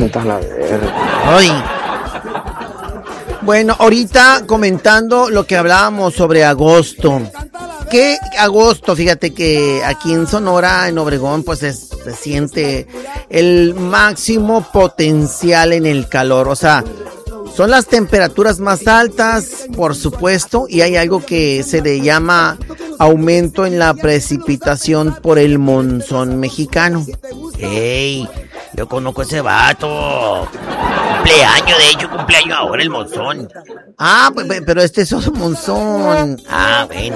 Santa la verga. Ay. Bueno, ahorita comentando lo que hablábamos sobre agosto. ¿Qué agosto? Fíjate que aquí en Sonora, en Obregón, pues se siente el máximo potencial en el calor. O sea, son las temperaturas más altas, por supuesto, y hay algo que se le llama aumento en la precipitación por el monzón mexicano. ¡Ey! Yo conozco a ese vato. Cumpleaños, de hecho, cumpleaños ahora el monzón. Ah, pero este es otro monzón. Ah, bueno.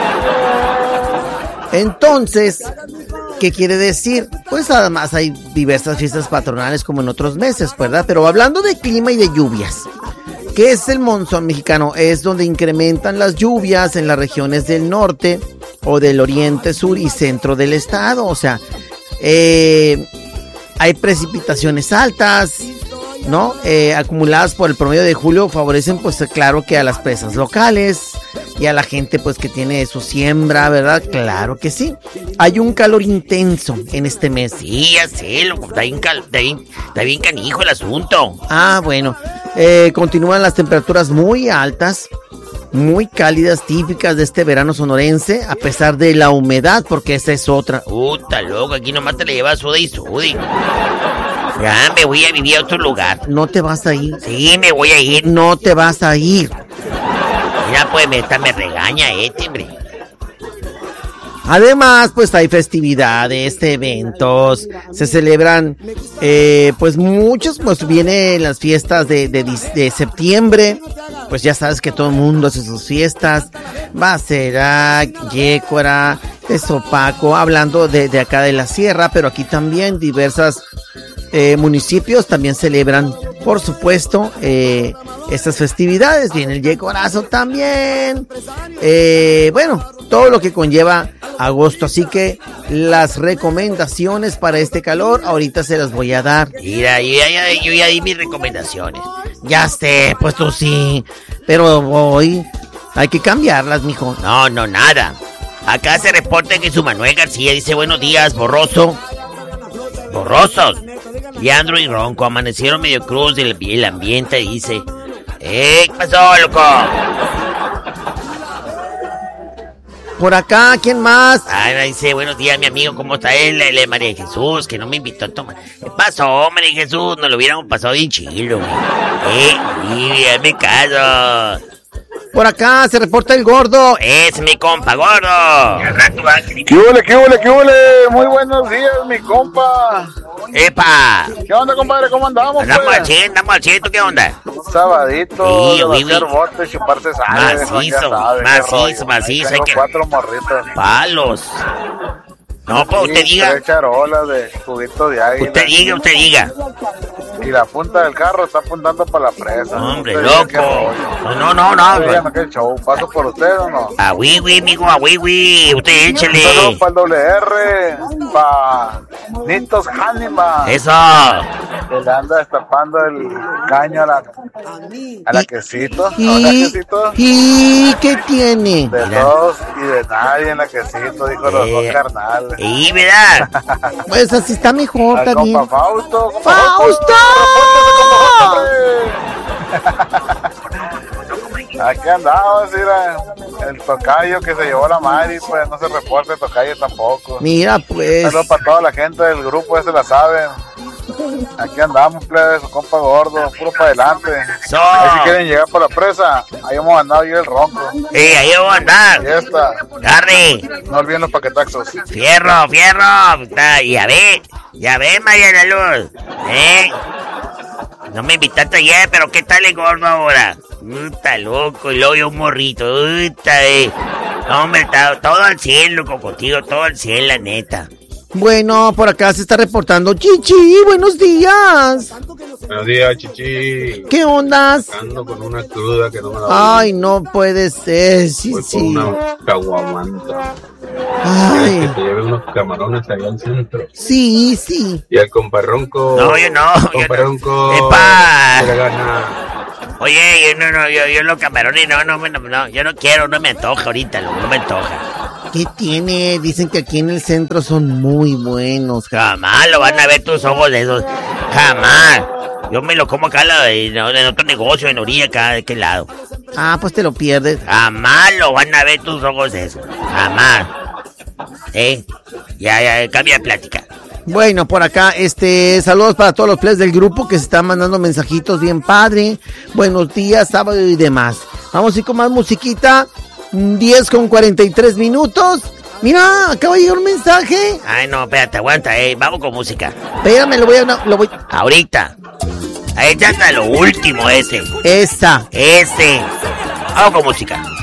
Entonces, ¿qué quiere decir? Pues además hay diversas fiestas patronales como en otros meses, ¿verdad? Pero hablando de clima y de lluvias, ¿qué es el monzón mexicano? Es donde incrementan las lluvias en las regiones del norte o del oriente, sur y centro del estado. O sea, hay precipitaciones altas, ¿no? Acumuladas por el promedio de julio favorecen, pues claro, que a las presas locales y a la gente, pues, que tiene su siembra, ¿verdad? Claro que sí. Hay un calor intenso en este mes. Sí, ya sé, loco, está bien canijo el asunto. Ah, bueno. Continúan las temperaturas muy altas, muy cálidas, típicas de este verano sonorense, a pesar de la humedad, porque esa es otra. Puta, loco, aquí nomás te le llevas soda y sudi. Ya me voy a vivir a otro lugar. ¿No te vas a ir? Sí, me voy a ir. No te vas a ir. Mira, pues me regaña hombre. Además, pues hay festividades, eventos, se celebran, pues muchos, pues vienen las fiestas de septiembre, pues ya sabes que todo el mundo hace sus fiestas, Bacerac, Yécora, Tezopaco, hablando de acá de la sierra, pero aquí también diversas municipios también celebran, por supuesto, estas festividades. Viene el Yecorazo también, bueno, todo lo que conlleva agosto, así que las recomendaciones para este calor ahorita se las voy a dar. Mira, yo ya di mis recomendaciones. Ya sé, pues tú sí, pero hoy hay que cambiarlas, mijo. No, nada. Acá se reporta que su Manuel García dice: buenos días, borrosos. Leandro y Ronco amanecieron medio cruz y el ambiente dice: ¿qué pasó, loco? Por acá, ¿quién más? Dice: buenos días, mi amigo, ¿cómo está él? María Jesús, que no me invitó a tomar. ¿Qué pasó, María Jesús? Nos lo hubiéramos pasado bien chilo, güey. Hazme caso. Por acá se reporta el gordo. Es mi compa, gordo. ¿Qué huele? Muy buenos días, mi compa. ¡Epa! ¿Qué onda, compadre? ¿Cómo andamos? Andamos al 100, ¿tú qué onda? Sabadito, sí, hacer bote, chuparse sangre. Macizo. Tengo 4 morritos. Palos. No, pues usted diga. 3 charolas de juguito de águila. Usted diga. Y la punta del carro está apuntando para la presa. Hombre, loco. No. Dígame qué show. ¿Paso por usted o no? A Wiwi, amigo, a Wiwi. Usted échale. Solo para el WR. Para Nitos Hanima. Eso. Que le anda destapando el caño a la quesito. ¿Y qué tiene? De todos y de nadie en la quesito, dijo los dos carnales. Y ¿verdad? Pues así está mejor, al también. compa Fausto. Aquí andamos, mira, el tocayo que se llevó la Mari, pues no se reporta el tocayo tampoco. Mira, pues. Saludos para toda la gente del grupo, ese la saben. Aquí andamos, plebe, su compa gordo, puro para adelante. Ahí si quieren llegar por la presa, ahí hemos andado yo el Ronco. Ahí vamos a andar. Y esta. Arre. No olviden los paquetaxos. Fierro. Ya ve, María la Luz. No me invitaste ayer, pero ¿qué tal el gordo ahora? Está loco, y luego yo un morrito. Hombre, está todo al cielo, contigo, todo al cielo, la neta. Bueno, por acá se está reportando Chichi, buenos días. Buenos días, Chichi. ¿Qué ondas? Ando con una cruda que no me la Ay, no puede ser, sí. Voy por una caguamanta. Ay. Que te lleve unos camarones allá al centro. Sí. Y al comparronco. No, yo no. Comparronco. ¡Epa! Se gana. Oye, yo los camarones, no, yo no quiero, no me antoja ahorita, no me antoja. ¿Qué tiene? Dicen que aquí en el centro son muy buenos. Jamás lo van a ver tus ojos de esos. Jamás. Yo me lo como acá en otro negocio, en orilla, acá de aquel lado. Ah, pues te lo pierdes. Jamás lo van a ver tus ojos eso. Jamás. Ya, cambia de plática. Bueno, por acá, saludos para todos los players del grupo que se están mandando mensajitos bien padre. Buenos días, sábado y demás. Vamos a ir con más musiquita. 10:43. Mira, acaba de llegar un mensaje. Ay, no, espérate, aguanta, vamos con música. Espérame, lo voy. Ahorita. Ahí está hasta lo último ese. Esa. Ese. Vamos con música.